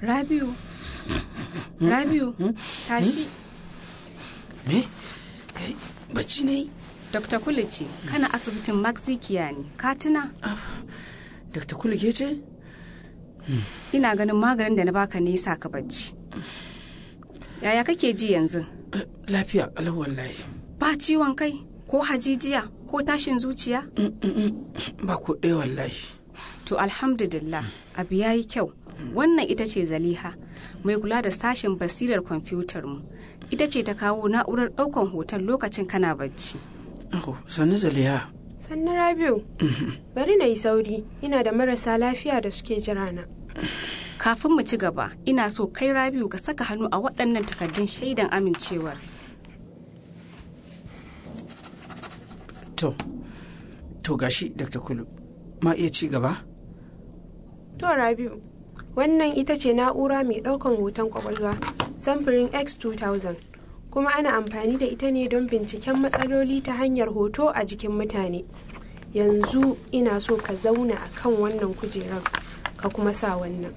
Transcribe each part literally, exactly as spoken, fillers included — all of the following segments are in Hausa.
Rabiu, Rabiu, tashi. Me? Kai, bacci ne? Dokta Kulu ce, kana asibitin Maxi Kiyani, ka tuna? Dokta Kulu ke ce? Ina ganin maganin da na baka ne yasa ka bacci. Yaya kake ji yanzu? Lafiya kalau wallahi. Ba ciwon kai ko hajijiya ko tashin zuciya? Ba ko ɗaya wallahi. To alhamdulillah, abu yayi kyau. Wannan ita ce Zaliha, mai kula da sashen basirar kwamfutar mu. Ita ce ta kawo na'urar ɗaukan hoton lokacin kana bacci. Oh, sannu Zaliha. Sannu Rabiu. Bari na yi sauri, ina da marasa lafiya da suke jira na. Kafin mu ci gaba, ina so kai Rabiu ka saka hannu a waɗannan takardun shaidan amincewar. To, to gashi Dokta Kulu, ma iya ci gaba? To Rabiu, wannan ita ce na'ura mai ɗaukan hoton kwakwalwa, samfurin X two thousand, kuma ana amfani da ita ne don binciken matsaloli ta hanyar hoto a jikin mutane. Yanzu ina so ka zauna a kan wannan kujerar, ka kuma sa wannan.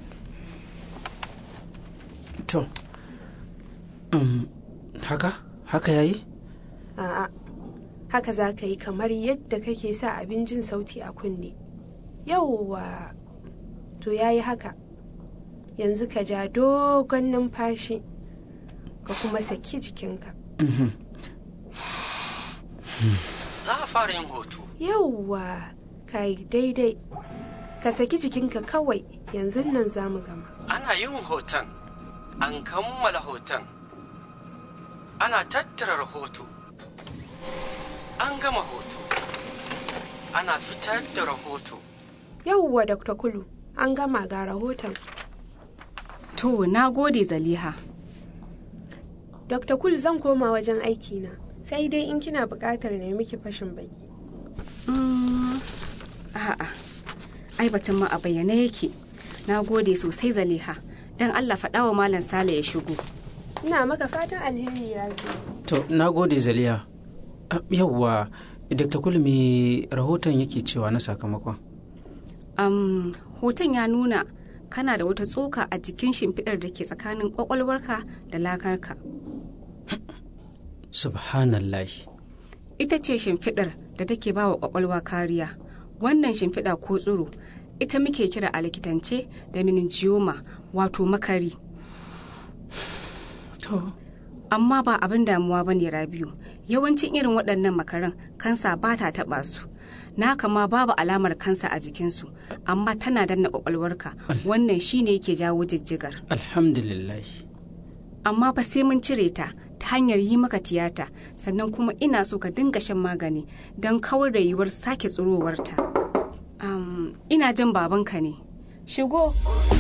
To, um, haka? Haka yayi? A'a, haka za ka yi kamar yadda kake sa abin jin sauti a kunne. Yauwa, to yayi haka. Yanzu ka ja dogon numfashi, ka kuma saki jikinka. Za a fara yin hoto. Yauwa, ka yi daidai. Ka saki jikinka kawai, yanzu nan za mu gama. Ana yin hoton, an kammala hoton. Ana tattara rahoto. An gama hoto. Ana fitar da rahoto. Yauwa, Dokta Kulu, an gama ga rahoton. To, na gode Zaliha. Dokta Kulu, zan koma wajen aikina, sai dai in kina buƙatar ne miki fashin baki. Mm, a'a, ai batun ma a bayyane yake. Na gode sosai Zaliha, don Allah faɗa wa Malam Sale ya shigo. Ina maka fatan alheri Rabiu. To, na gode Zaliha. Yawwa, Dokta Kulu me rahoton yake cewa na sakamakon? Um, hoton ya nuna kana da wata tsoka a jikin shimfiɗar da ke tsakanin ƙwaƙwalwarka da lakarka. Subhanallah. Ita ce shimfiɗar da take ba wa ƙwaƙwalwa kariya. Wannan shimfiɗa ko tsiro, ita muke kira a likitance da meningioma, wato makari. To. Amma ba abin damuwa ba ne Rabiu. Yawancin irin waɗannan makaran kansa ba ta taɓa su. Na kama babu alamar kansa a jikinsu, amma tana danna ƙwaƙwalwarka. Wannan shi ne yake jawo jijjigar. Alhamdulillah. Amma fa sai mun cire ta ta hanyar yi maka tiyata, sannan kuma ina so ka dinga shan magani don kawar da yiwuwar sake tsirowarta. Um, ina jin babanka ne. Shigo.